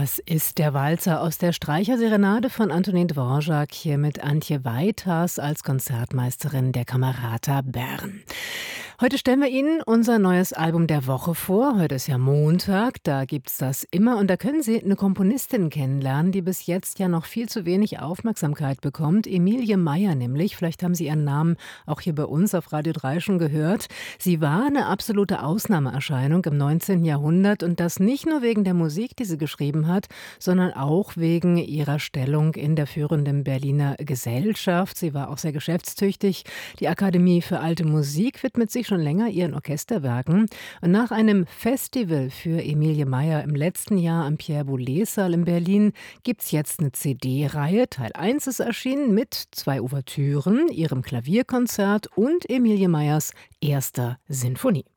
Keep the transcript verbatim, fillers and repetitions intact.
Das ist der Walzer aus der Streicherserenade von Antonin Dvorak, hier mit Antje Weiters als Konzertmeisterin der Camerata Bern. Heute stellen wir Ihnen unser neues Album der Woche vor. Heute ist ja Montag, da gibt's das immer. Und da können Sie eine Komponistin kennenlernen, die bis jetzt ja noch viel zu wenig Aufmerksamkeit bekommt. Emilie Meier nämlich. Vielleicht haben Sie ihren Namen auch hier bei uns auf Radio drei schon gehört. Sie war eine absolute Ausnahmeerscheinung im neunzehnten Jahrhundert. Und das nicht nur wegen der Musik, die sie geschrieben hat, sondern auch wegen ihrer Stellung in der führenden Berliner Gesellschaft. Sie war auch sehr geschäftstüchtig. Die Akademie für Alte Musik widmet sich schon länger ihren Orchesterwerken. Und nach einem Festival für Emilie Meier im letzten Jahr am Pierre-Boulez-Saal in Berlin gibt es jetzt eine C D-Reihe. Teil eins ist erschienen mit zwei Ouvertüren, ihrem Klavierkonzert und Emilie Meiers erster Sinfonie.